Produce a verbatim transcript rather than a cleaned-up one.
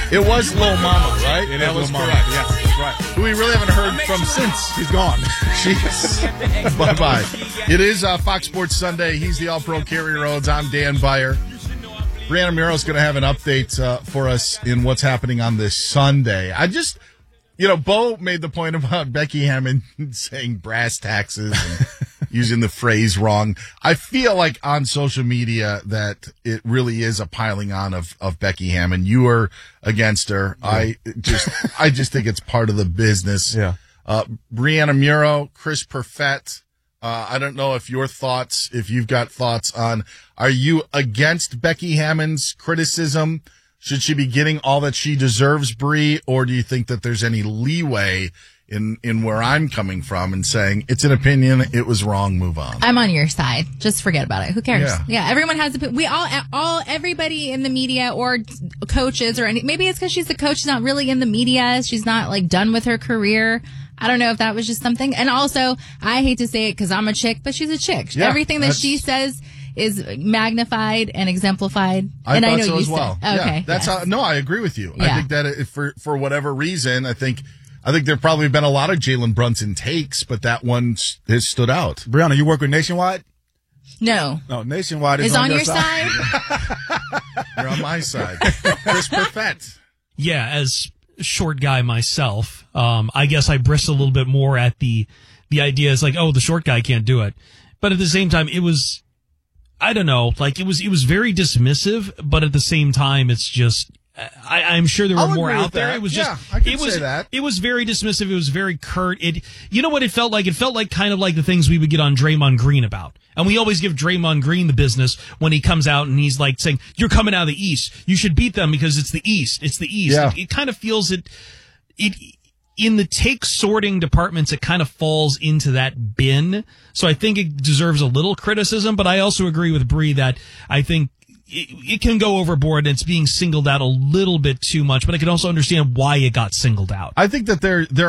It was Lil Mama, right? It that is was Lil Mama. correct. Yes, that's right. Who we really haven't heard from since. She's gone. She's bye-bye. It is uh, Fox Sports Sunday. He's the All-Pro Kerry Rhodes. I'm Dan Beyer. Brianna Muro's going to have an update uh, for us in what's happening on this Sunday. I just, you know, Bo made the point about Becky Hammond saying brass taxes and using the phrase wrong. I feel like on social media that it really is a piling on of, of Becky Hammond. You are against her. Yeah. I just, I just think it's part of the business. Yeah. Uh, Brianna Muro, Chris Perfett. Uh, I don't know if your thoughts, if you've got thoughts on, are you against Becky Hammond's criticism? Should she be getting all that she deserves, Brie? Or do you think that there's any leeway in, in where I'm coming from and saying it's an opinion, it was wrong, move on? I'm on your side. Just forget about it. Who cares? Yeah, yeah everyone has a, we all, all, everybody in the media or coaches or any, maybe it's because she's a coach. She's not really in the media. She's not like done with her career. I don't know if that was just something. And also, I hate to say it because I'm a chick, but she's a chick. Yeah, Everything that she says is magnified and exemplified. I and thought I know so you as well. Said, okay, yeah, that's yes. how. No, I agree with you. Yeah. I think that if for for whatever reason, I think I think there probably been a lot of Jalen Brunson takes, but that one has stood out. Brianna, you work with Nationwide? No. No, Nationwide is, is on, on your your side. side. You're on my side. Chris Perfett. Yeah, as a short guy myself, um, I guess I bristle a little bit more at the the idea is like, oh, the short guy can't do it. But at the same time, it was, I don't know, like it was, it was very dismissive, but at the same time, it's just, I, I'm sure there were I'll more agree out with there. that. It was Yeah, just, I can it was, say that. it was very dismissive. It was very curt. It, you know what it felt like? It felt like kind of like the things we would get on Draymond Green about. And we always give Draymond Green the business when he comes out and he's like saying, you're coming out of the East. You should beat them because it's the East. It's the East. Yeah. It, it kind of feels it, it, in the take sorting departments, it kind of falls into that bin. So I think it deserves a little criticism, but I also agree with Bree that I think it, it can go overboard and it's being singled out a little bit too much, but I can also understand why it got singled out. I think that there there